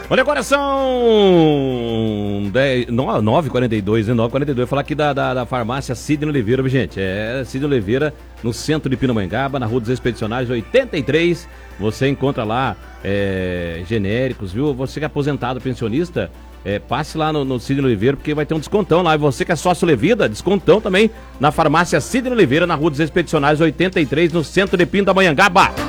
Olha, agora são 9h42, né? 9h42. Falar aqui da farmácia Sidney Oliveira, gente. É Sidney Oliveira, no centro de Pindamonhangaba, na Rua dos Expedicionários 83. Você encontra lá genéricos, viu? Você que é aposentado, pensionista, passe lá no Sidney Oliveira, porque vai ter um descontão lá. E você que é sócio Levida, descontão também na farmácia Sidney Oliveira, na Rua dos Expedicionários 83, no centro de Pindamonhangaba.